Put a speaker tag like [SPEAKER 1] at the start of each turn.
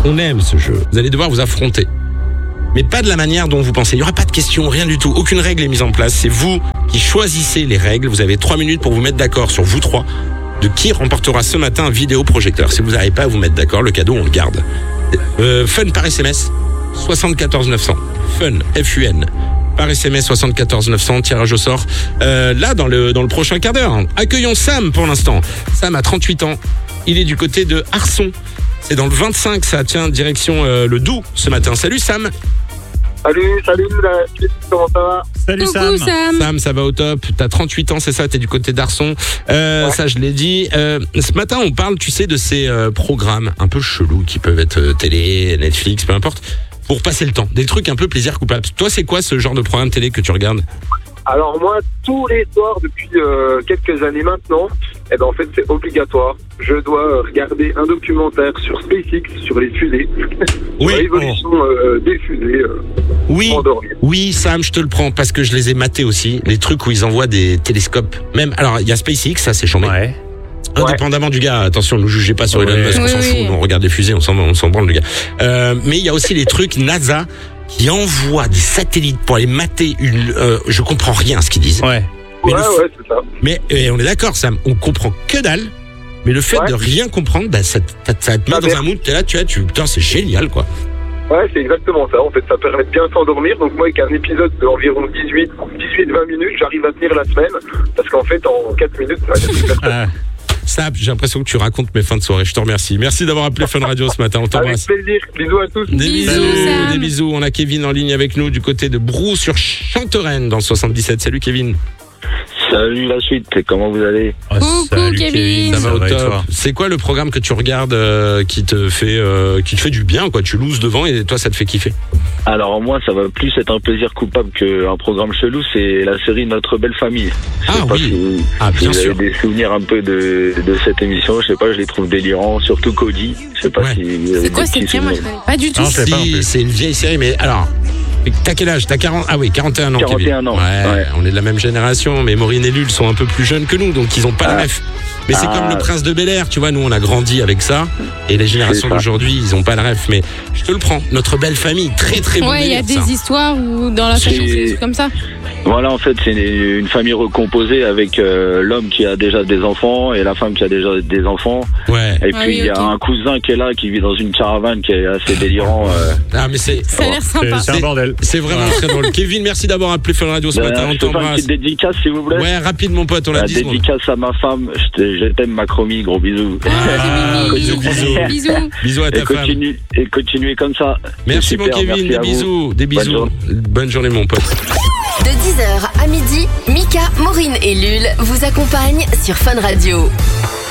[SPEAKER 1] On aime ce jeu. Vous allez devoir vous affronter. Mais pas de la manière dont vous pensez. Il n'y aura pas de questions, rien du tout. Aucune règle est mise en place. C'est vous qui choisissez les règles. Vous avez 3 minutes pour vous mettre d'accord sur vous 3 de qui remportera ce matin un vidéoprojecteur. Si vous n'arrivez pas à vous mettre d'accord, le cadeau, on le garde. Fun par SMS, 74 900. Fun, F-U-N. Par SMS 74 900, tirage au sort. Là, dans le prochain quart d'heure. Accueillons Sam pour l'instant. Sam a 38 ans. Il est du côté de Arçon. C'est dans le 25, ça tient direction le Doubs ce matin. Salut Sam.
[SPEAKER 2] Salut, comment ça va?
[SPEAKER 3] Salut
[SPEAKER 4] Coucou, Sam.
[SPEAKER 1] Sam, ça va au top. T'as 38 ans, c'est ça? T'es du côté d'Arçon. Ça, je l'ai dit. Ce matin, on parle, tu sais, de ces programmes un peu chelous qui peuvent être télé, Netflix, peu importe, pour passer le temps. Des trucs un peu plaisir coupable. Toi, c'est quoi ce genre de programme télé que tu regardes?
[SPEAKER 2] Alors moi, tous les soirs depuis quelques années maintenant, en fait c'est obligatoire. Je dois regarder un documentaire sur SpaceX, sur les fusées, sur l'évolution des fusées.
[SPEAKER 1] Oui, Sam, je te le prends parce que je les ai matés aussi. Les trucs où ils envoient des télescopes. Même, alors il y a SpaceX, ça c'est chambé.
[SPEAKER 3] Ouais.
[SPEAKER 1] Indépendamment du gars, attention, ne jugez pas sur Elon Musk, on s'en fout, on regarde les fusées, on s'en branle le gars. Mais il y a aussi les trucs NASA qui envoient des satellites pour aller mater je comprends rien à ce qu'ils disent.
[SPEAKER 3] Ouais.
[SPEAKER 2] Mais c'est ça.
[SPEAKER 1] Mais on est d'accord, Sam, on comprend que dalle. Mais le fait de rien comprendre, ça te met dans un mood, t'es là, putain, c'est génial, quoi.
[SPEAKER 2] Ouais, c'est exactement ça. En fait, ça permet de bien s'endormir. Donc moi, avec un épisode d'environ 18-20 minutes, j'arrive à tenir la semaine. Parce qu'en fait, en 4 minutes, ça va être la semaine.
[SPEAKER 1] Sam, j'ai l'impression que tu racontes mes fins de soirée. Je te remercie. Merci d'avoir appelé Fun Radio ce matin. On t'embrasse.
[SPEAKER 2] Avec plaisir. Bisous à tous.
[SPEAKER 1] Des bisous. On a Kevin en ligne avec nous du côté de Brou sur Chantereine dans le 77. Salut Kevin.
[SPEAKER 5] Salut la suite, comment vous allez?
[SPEAKER 4] Coucou Kevin.
[SPEAKER 1] Ça va au top. C'est quoi le programme que tu regardes qui te fait du bien, quoi? Tu looses devant et toi ça te fait kiffer?
[SPEAKER 5] Alors moi ça va plus être un plaisir coupable qu'un programme chelou, c'est la série Notre Belle Famille. Si
[SPEAKER 1] bien
[SPEAKER 5] vous
[SPEAKER 1] sûr.
[SPEAKER 5] avez des souvenirs un peu de cette émission, je sais pas, je les trouve délirants, surtout Cody. Je sais pas si vous avez
[SPEAKER 4] C'est quoi
[SPEAKER 5] des petits
[SPEAKER 4] cette moi?
[SPEAKER 5] souvenirs.
[SPEAKER 4] Pas du tout.
[SPEAKER 3] Non, je sais pas non plus.
[SPEAKER 1] C'est une vieille série, mais alors. T'as quel âge? T'as 41 ans,
[SPEAKER 5] 41
[SPEAKER 1] Kevin.
[SPEAKER 5] ans.
[SPEAKER 1] Ouais, on est de la même génération, mais Maureen et Lul sont un peu plus jeunes que nous, donc ils ont pas la ref. Mais c'est comme le Prince de Bel-Air, tu vois, nous on a grandi avec ça, et les générations d'aujourd'hui, ils ont pas la ref, mais je te le prends. Notre Belle Famille, très très bon.
[SPEAKER 4] Ouais, il y a
[SPEAKER 1] délire,
[SPEAKER 4] des histoires où dans la famille, c'est des trucs comme ça.
[SPEAKER 5] Voilà, en fait, c'est une famille recomposée avec l'homme qui a déjà des enfants et la femme qui a déjà des enfants.
[SPEAKER 1] Ouais.
[SPEAKER 5] Et puis, il y a un cousin qui est là, qui vit dans une caravane qui est assez délirant.
[SPEAKER 1] Ah, mais
[SPEAKER 4] Ça a l'air sympa.
[SPEAKER 3] C'est un bordel.
[SPEAKER 1] c'est vraiment très drôle. Kevin, merci d'avoir appelé Fun Radio ce matin, on
[SPEAKER 5] Je peux faire une
[SPEAKER 1] t'embrasse.
[SPEAKER 5] petite dédicace, s'il vous plaît.
[SPEAKER 1] Ouais, rapide mon pote, on l'a
[SPEAKER 5] La
[SPEAKER 1] dit.
[SPEAKER 5] dédicace à ma femme, je t'aime Macromy, gros bisous.
[SPEAKER 1] Bisous. Bisous à ta femme.
[SPEAKER 5] Et continuez comme ça.
[SPEAKER 1] Merci
[SPEAKER 5] C'est
[SPEAKER 1] mon
[SPEAKER 5] super,
[SPEAKER 1] Kevin,
[SPEAKER 5] merci à vous.
[SPEAKER 1] des bisous. Bonne journée mon pote.
[SPEAKER 6] De 10h à midi, Mika, Maureen et Lul vous accompagnent sur Fun Radio.